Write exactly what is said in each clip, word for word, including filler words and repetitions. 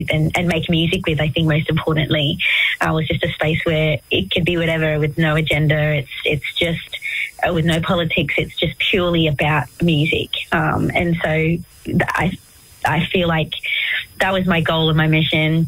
and, and make music with. I think most importantly, uh, was just a space where it could be whatever with no agenda. It's it's just uh, with no politics. It's just purely about music. Um, and so I I feel like that was my goal and my mission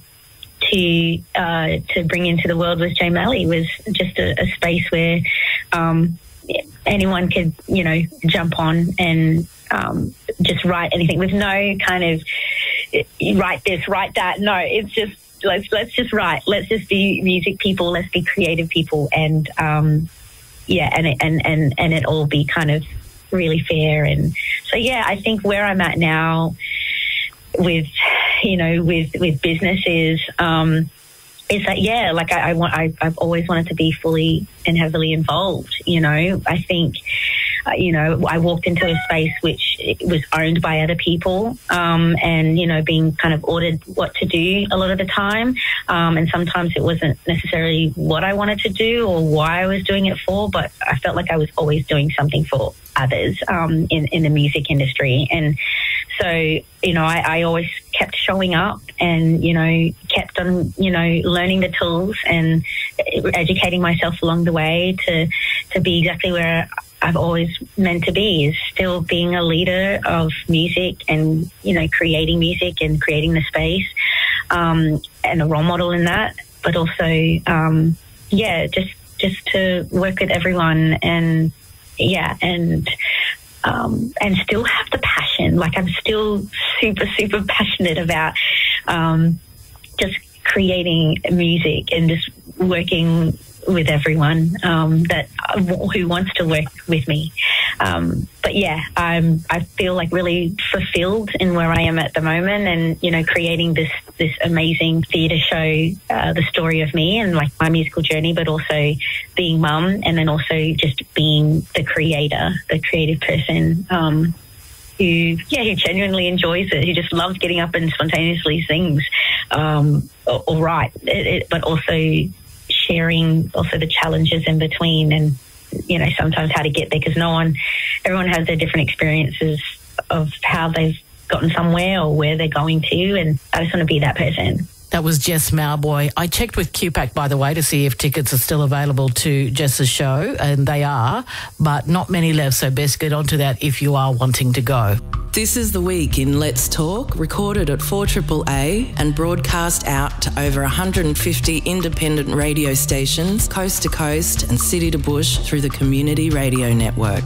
to uh, to bring into the world with Jay Malley, was just a, a space where um, anyone could, you know, jump on and um, just write anything with no kind of write this, write that. No, it's just let's let's just write. Let's just be music people. Let's be creative people, and um, yeah, and it, and and and it all be kind of really fair. And so yeah, I think where I'm at now with you know with with businesses um, is that yeah, like I, I want I, I've always wanted to be fully and heavily involved. You know, I think. Uh, you know, I walked into a space which was owned by other people um, and, you know, being kind of ordered what to do a lot of the time. Um, and sometimes it wasn't necessarily what I wanted to do or why I was doing it for, but I felt like I was always doing something for others um, in, in the music industry. And so, you know, I, I always kept showing up and, you know, kept on, you know, learning the tools and educating myself along the way to, to be exactly where I've always meant to be, is still being a leader of music and, you know, creating music and creating the space um, and a role model in that. But also, um, yeah, just just to work with everyone and, yeah, and um, and still have the passion. Like I'm still super, super passionate about um, just creating music and just working with everyone um, that uh, who wants to work with me. Um, but yeah, I'm, I feel like really fulfilled in where I am at the moment, and, you know, creating this, this amazing theatre show, uh, the story of me and like my musical journey, but also being mum, and then also just being the creator, the creative person, um, who, yeah, who genuinely enjoys it, who just loves getting up and spontaneously sings, um, or, or write, it, it, but also sharing also the challenges in between, and, you know, sometimes how to get there, because no one, everyone has their different experiences of how they've gotten somewhere or where they're going to, and I just want to be that person. That was Jess Mauboy. I checked with Q PAC, by the way, to see if tickets are still available to Jess's show, and they are, but not many left, so best get onto that if you are wanting to go. This is The Week in Let's Talk, recorded at four A A A and broadcast out to over one hundred fifty independent radio stations, coast to coast and city to bush through the Community Radio Network.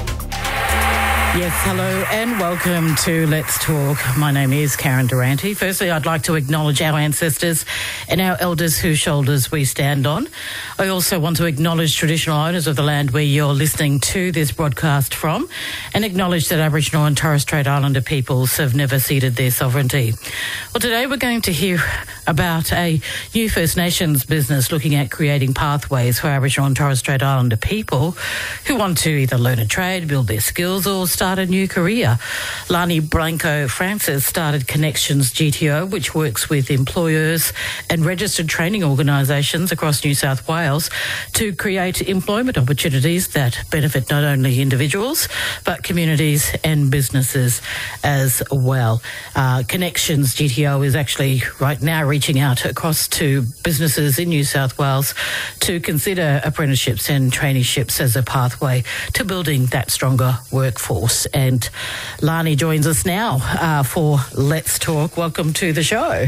Yes, hello and welcome to Let's Talk. My name is Karen Durante. Firstly, I'd like to acknowledge our ancestors and our elders whose shoulders we stand on. I also want to acknowledge traditional owners of the land where you're listening to this broadcast from, and acknowledge that Aboriginal and Torres Strait Islander peoples have never ceded their sovereignty. Well, today we're going to hear about a new First Nations business looking at creating pathways for Aboriginal and Torres Strait Islander people who want to either learn a trade, build their skills, or start a new career. Lani Blanco-Francis started Connections G T O, which works with employers and registered training organisations across New South Wales to create employment opportunities that benefit not only individuals but communities and businesses as well. Uh, Connections G T O is actually right now reaching out across to businesses in New South Wales to consider apprenticeships and traineeships as a pathway to building that stronger workforce. And Lani joins us now uh, for Let's Talk. Welcome to the show.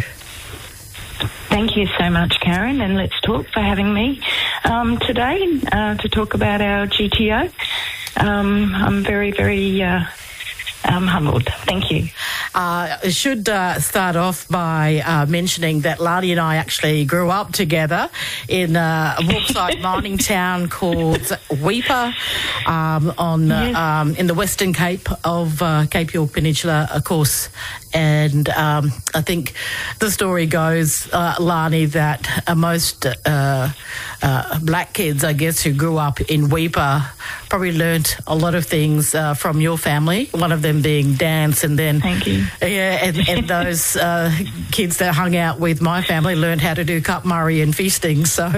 Thank you so much, Karen, and Let's Talk for having me um, today uh, to talk about our G T O. Um, I'm very, very uh, um, humbled. Thank you. Uh, I should uh, start off by uh, mentioning that Lani and I actually grew up together in uh, a bauxite mining town called Weipa um, on uh, yes. um, in the Western Cape of uh, Cape York Peninsula, of course. And um, I think the story goes, uh, Lani, that uh, most uh, uh, black kids, I guess, who grew up in Weipa probably learnt a lot of things uh, from your family, one of them being dance, and then... Thank you. Yeah, and, and those uh, kids that hung out with my family learned how to do cup murray and feasting, so...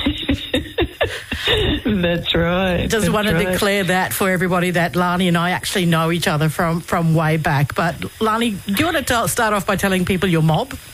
That's right. Just That's want to right. declare that for everybody that Lani and I actually know each other from, from way back. But Lani, do you want to tell, start off by telling people your mob?